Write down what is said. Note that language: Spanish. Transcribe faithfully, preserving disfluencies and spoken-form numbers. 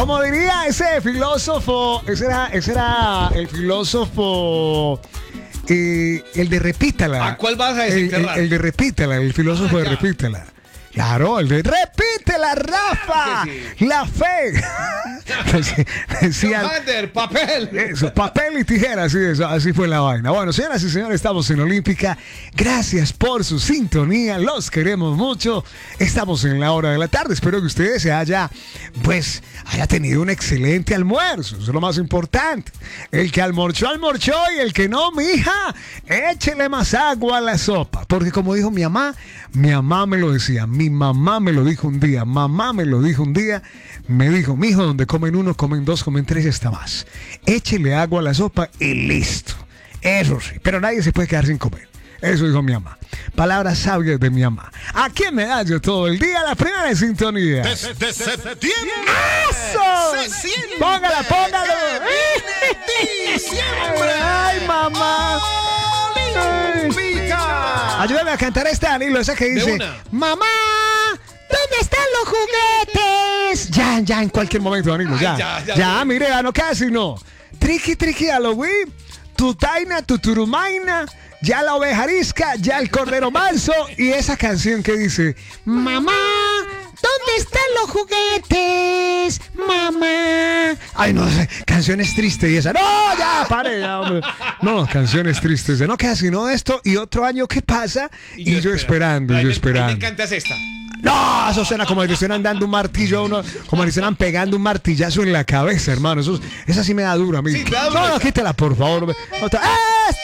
como diría ese filósofo, ese era, ese era el filósofo, eh, el de Repítala. ¿A cuál vas a el, el, desenterrar? el de Repítala, el filósofo Ah, de ya. Repítala. Claro, el de Repítela, Rafa. Sí. La fe. Decía, Commander, papel. eso, papel y tijera, así, eso, así fue la vaina. Bueno, señoras y señores, estamos en Olímpica. Gracias por su sintonía, los queremos mucho. Estamos en la hora de la tarde. Espero que ustedes se haya, pues, haya tenido un excelente almuerzo. Eso es lo más importante. El que almorzó, almorzó, y el que no, mija, échele más agua a la sopa. Porque como dijo mi mamá, mi mamá me lo decía, mi mamá me lo dijo un día, mamá me lo dijo un día, me dijo, mijo, donde comen uno, comen dos, comen tres, está más. Échele agua a la sopa y listo. Eso sí, pero nadie se puede quedar sin comer. Eso dijo mi mamá. Palabras sabias de mi mamá. Aquí en Medallo todo el día, la primera en sintonía. Desde septiembre. ¡Eso! Se siente Póngala, póngala. que viene diciembre. ¡Ay, mamá! Olímpica. Ayúdame a cantar esta, Danilo, esa que dice: una. mamá, ¿dónde están los juguetes? Ya, ya, en cualquier momento, Danilo, Ay, ya. ya, Ya, ya. mire, ya no casi no. Triqui, triqui, Halloween, tu taina, tu turumaina, ya la oveja arisca, ya el cordero manso, y esa canción que dice: mamá, ¿dónde están los juguetes? Mamá. Ay, no sé, canciones tristes y esa. No, ya, pare, ya, hombre. No, canciones tristes. No queda sino esto y otro año que pasa y, yo, esperando, y yo Ay, me- esperando. Me encanta esta. No, eso suena como si le estuvieran dando un martillo a uno, como si le estuvieran pegando un martillazo en la cabeza, hermano. Eso, esa sí me da duro a mí. Sí, te da duro no, no, esa. quítela, por favor. Otra. Esto